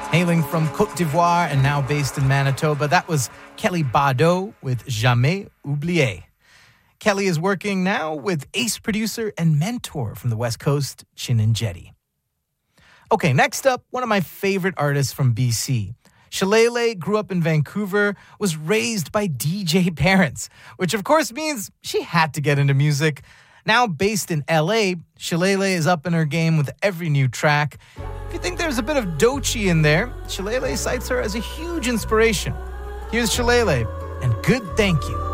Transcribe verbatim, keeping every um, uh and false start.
Hailing from Côte d'Ivoire and now based in Manitoba, that was Kelly Bado with Jamais Oublié. Kelly is working now with ace producer and mentor from the West Coast, Chin and Jetty. Okay, next up, one of my favorite artists from B C. Shalele grew up in Vancouver, was raised by D J parents, which of course means she had to get into music. Now based in L A, Shalele is up in her game with every new track. If you think there's a bit of Doechii in there, Shalele cites her as a huge inspiration. Here's Shalele and Good Thank You.